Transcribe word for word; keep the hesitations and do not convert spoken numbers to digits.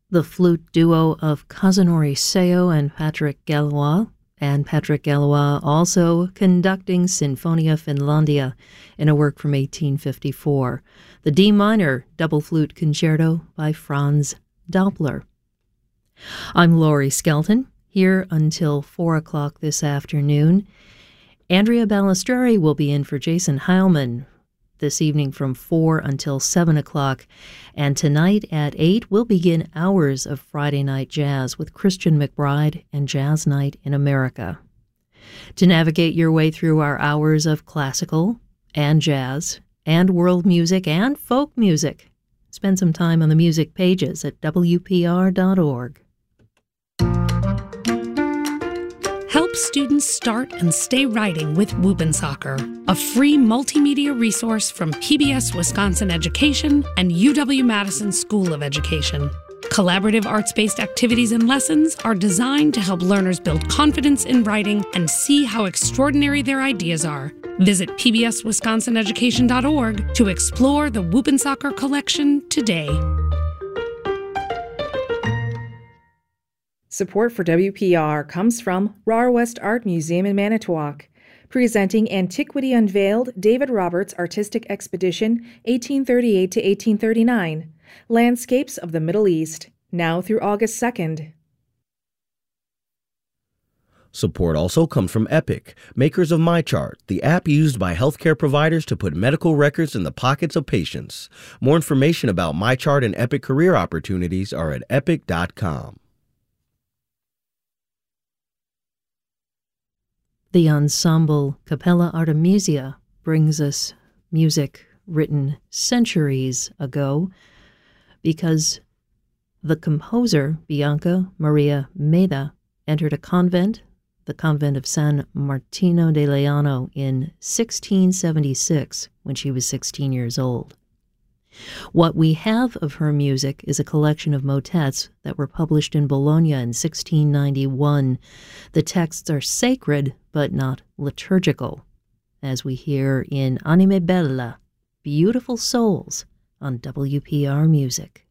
the flute duo of Kazunori Seo and Patrick Galois, and Patrick Galois also conducting Sinfonia Finlandia in a work from eighteen fifty-four, the D minor double flute concerto by Franz Doppler. I'm Laurie Skelton, here until four o'clock this afternoon. Andrea Balistreri will be in for Jason Heilman this evening from four until seven o'clock. And tonight at eight, we'll begin hours of Friday Night Jazz with Christian McBride and Jazz Night in America. To navigate your way through our hours of classical and jazz and world music and folk music, spend some time on the music pages at W P R dot org. Help students start and stay writing with Whoop'n'Soccer, a free multimedia resource from P B S Wisconsin Education and U W-Madison School of Education. Collaborative arts-based activities and lessons are designed to help learners build confidence in writing and see how extraordinary their ideas are. Visit P B S Wisconsin Education dot org to explore the Whoop'n'Soccer collection today. Support for W P R comes from Rahr West Art Museum in Manitowoc, presenting Antiquity Unveiled, David Roberts Artistic Expedition, eighteen thirty-eight to eighteen thirty-nine, Landscapes of the Middle East, now through August second. Support also comes from Epic, makers of MyChart, the app used by healthcare providers to put medical records in the pockets of patients. More information about MyChart and Epic career opportunities are at epic dot com. The ensemble Capella Artemisia brings us music written centuries ago because the composer, Bianca Maria Meda, entered a convent, the convent of San Martino de Leano, in sixteen seventy-six when she was sixteen years old. What we have of her music is a collection of motets that were published in Bologna in sixteen ninety-one. The texts are sacred, but not liturgical, as we hear in Anime Bella, Beautiful Souls, on W P R Music.